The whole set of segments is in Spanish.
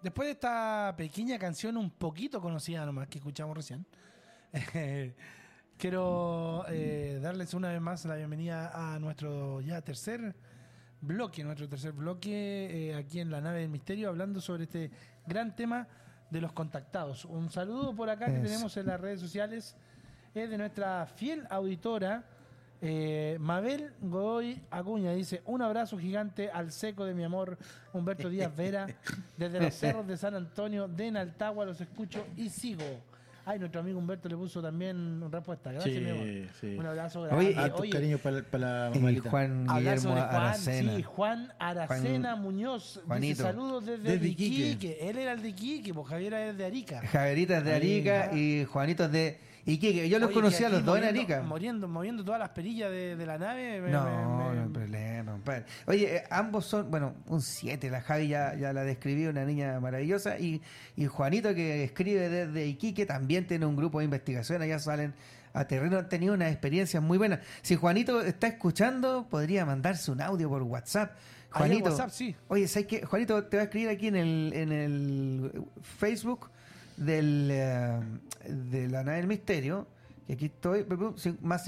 Después de esta pequeña canción un poquito conocida nomás que escuchamos recién, quiero darles una vez más la bienvenida a nuestro tercer bloque aquí en la nave del misterio, hablando sobre este gran tema de los contactados. Un saludo por acá que tenemos en las redes sociales, es de nuestra fiel auditora, Mabel Godoy Acuña. Dice: un abrazo gigante al seco de mi amor Humberto Díaz Vera, desde los cerros de San Antonio de Naltagua los escucho y sigo. Ay, nuestro amigo Humberto le puso también respuesta. Gracias, mi amor. Sí. Un abrazo grande. Oye, cariño para la mamalita. Juan Guillermo Aracena. Sí, Juan Aracena Muñoz. Juanito. Dice saludos desde Iquique. Él era el de Iquique, pues Javier es de Arica. Javierita es de Arica y Juanito es de Iquique. Yo los conocía a los dos en Arica. Moviendo todas las perillas de la nave. No hay problema, compadre. Oye, ambos son, bueno, un 7. La Javi ya la describí, una niña maravillosa. Y Juanito, que escribe desde Iquique, también tiene un grupo de investigación. Allá salen a terreno, han tenido unas experiencias muy buenas. Si Juanito está escuchando, podría mandarse un audio por WhatsApp. Juanito, WhatsApp, sí. Oye, ¿sabes qué? Juanito te va a escribir aquí en el Facebook de la nave del misterio, que aquí estoy, más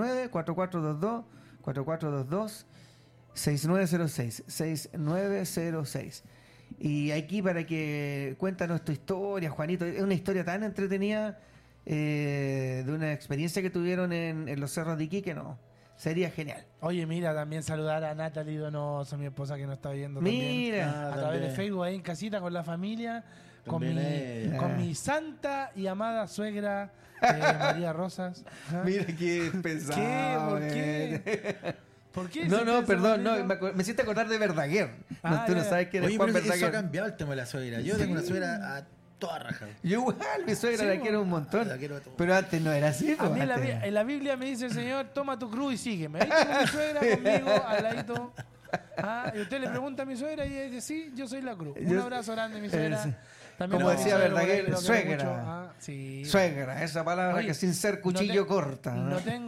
569-4422-4422-6906 y aquí para que cuéntanos tu historia, Juanito. Es una historia tan entretenida, de una experiencia que tuvieron en los cerros de Iquique. No, sería genial. Oye, mira, también saludar a Natalie Donoso, mi esposa que nos está viendo Mira, también, a través de Facebook, ahí en casita con la familia, con mi santa y amada suegra María Rosas. ¿Ah? Mira qué pesado. ¿Por qué? ¿Por qué? No, perdón, me hiciste acordar de Verdaguer. Tú no sabes quién es Juan Verdaguer. Eso ha cambiado el tema de la suegra. Yo tengo una suegra a toda raja. Yo igual, mi suegra la quiero un montón. Pero antes no era así. A mí en la Biblia me dice el Señor: toma tu cruz y sígueme. Ahí tengo mi suegra conmigo al ladito. Y usted le pregunta a mi suegra y ella dice: sí, yo soy la cruz. Un abrazo grande, mi suegra. También como decía Verdaguer, suegra. suegra. Sí. Suegra, esa palabra. Oye, que sin ser cuchillo corta. No tengo